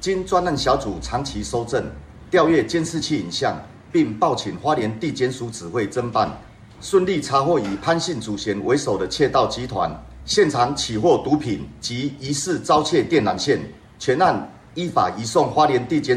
经专案小组长期搜证、调阅监视器影像，并报请花莲地检署指挥侦办，顺利查获以潘姓祖贤为首的窃盗集团，现场起获毒品及疑似遭窃电缆线，全案依法移送花莲地检